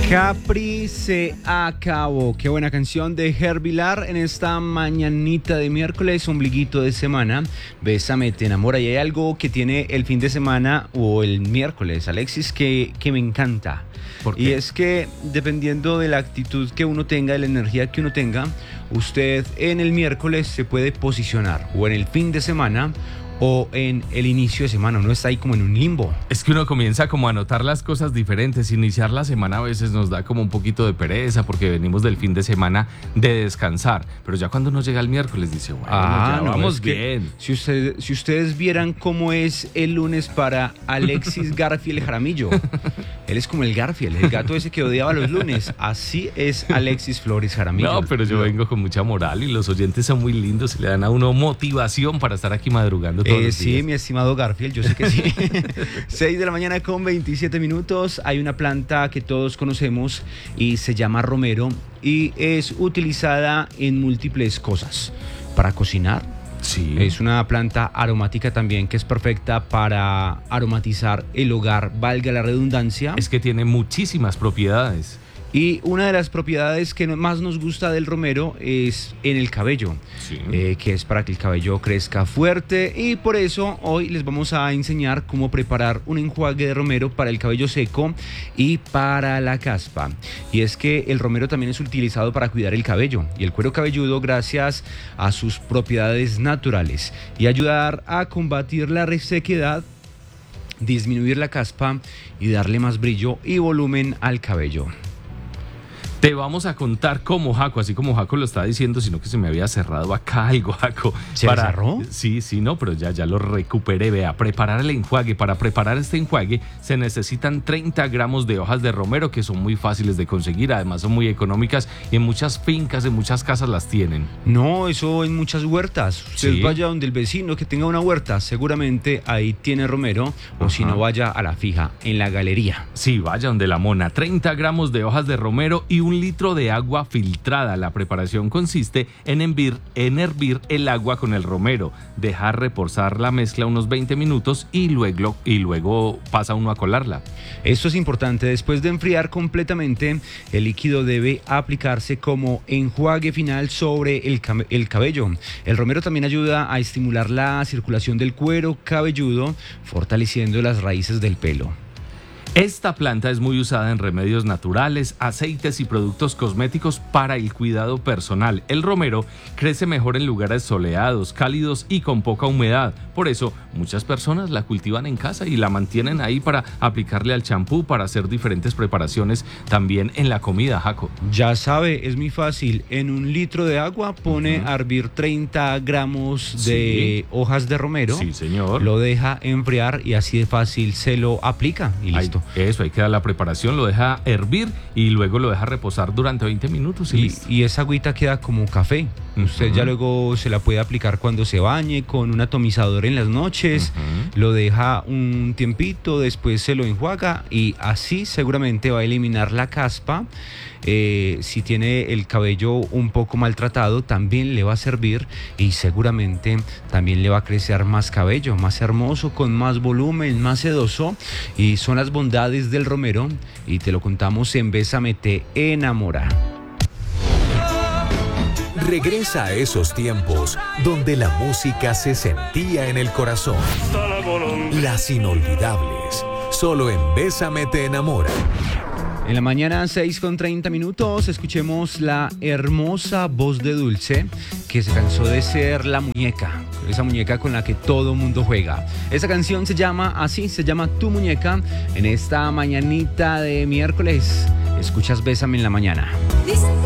Capri se acabó. Qué buena canción de Ger Vilar en esta mañanita de miércoles, ombliguito de semana. Bésame, te enamora. Y hay algo que tiene el fin de semana o el miércoles, Alexis, que me encanta. ¿Por qué? Y es que dependiendo de la actitud que uno tenga, de la energía que uno tenga, usted en el miércoles se puede posicionar o en el fin de semana o en el inicio de semana. Uno está ahí como en un limbo. Es que uno comienza como a notar las cosas diferentes. Iniciar la semana a veces nos da como un poquito de pereza porque venimos del fin de semana de descansar. Pero ya cuando uno llega el miércoles dice, bueno, ya no, vamos es que bien. Si ustedes vieran cómo es el lunes para Alexis Garfield Jaramillo. Él es como el Garfield, el gato ese que odiaba los lunes. Así es Alexis Flores Jaramillo. No, pero yo vengo con mucha moral y los oyentes son muy lindos y le dan a uno motivación para estar aquí madrugando todos los días. Sí, mi estimado Garfield, yo sé que sí. 6 de la mañana con 27 minutos. Hay una planta que todos conocemos y se llama romero y es utilizada en múltiples cosas. Para cocinar. Sí. Es una planta aromática también que es perfecta para aromatizar el hogar, valga la redundancia. Es que tiene muchísimas propiedades. Y una de las propiedades que más nos gusta del romero es en el cabello, Sí. que es para que el cabello crezca fuerte, y por eso hoy les vamos a enseñar cómo preparar un enjuague de romero para el cabello seco y para la caspa. Y es que el romero también es utilizado para cuidar el cabello y el cuero cabelludo gracias a sus propiedades naturales y ayudar a combatir la resequedad, disminuir la caspa y darle más brillo y volumen al cabello. Te vamos a contar cómo, Jaco, así como Jaco lo estaba diciendo, sino que se me había cerrado acá algo, Jaco. ¿Se cerró? Sí, no, pero ya lo recuperé. Vea, preparar el enjuague. Para preparar este enjuague se necesitan 30 gramos de hojas de romero, que son muy fáciles de conseguir, además son muy económicas y en muchas fincas, en muchas casas las tienen. No, eso en muchas huertas. Usted Sí. vaya donde el vecino que tenga una huerta, seguramente ahí tiene romero, o si no vaya a la fija, en la galería. Sí, vaya donde la mona. 30 gramos de hojas de romero y 1 litro de agua filtrada. La preparación consiste en hervir el agua con el romero, dejar reposar la mezcla unos 20 minutos y luego pasa uno a colarla. Esto es importante. Después de enfriar completamente, el líquido debe aplicarse como enjuague final sobre el cabello. El romero también ayuda a estimular la circulación del cuero cabelludo, fortaleciendo las raíces del pelo. Esta planta es muy usada en remedios naturales, aceites y productos cosméticos para el cuidado personal. El romero crece mejor en lugares soleados, cálidos y con poca humedad. Por eso, muchas personas la cultivan en casa y la mantienen ahí para aplicarle al champú, para hacer diferentes preparaciones también en la comida, Jaco. Ya sabe, es muy fácil. En 1 litro de agua pone a hervir 30 gramos de hojas de romero. Sí, señor. Lo deja enfriar y así de fácil se lo aplica y listo. Ahí queda la preparación, lo deja hervir y luego lo deja reposar durante 20 minutos y listo. Y esa agüita queda como café. Usted ya luego se la puede aplicar cuando se bañe con un atomizador en las noches, lo deja un tiempito, después se lo enjuaga y así seguramente va a eliminar la caspa. Si tiene el cabello un poco maltratado, también le va a servir y seguramente también le va a crecer más cabello, más hermoso, con más volumen, más sedoso. Y son las bondades del romero y te lo contamos en Bésame, te enamora. Regresa a esos tiempos donde la música se sentía en el corazón. Las inolvidables, solo en Bésame, te enamora. En la mañana, 6:30 minutos, escuchemos la hermosa voz de Dulce, que se cansó de ser la muñeca, esa muñeca con la que todo mundo juega. Esa canción se llama así, se llama Tu Muñeca, en esta mañanita de miércoles. Escuchas Bésame en la mañana. Dicen que